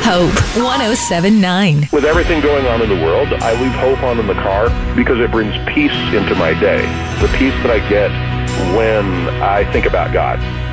Hope 107.9. With everything going on in the world, I leave Hope on in the car because it brings peace into my day. The peace that I get when I think about God.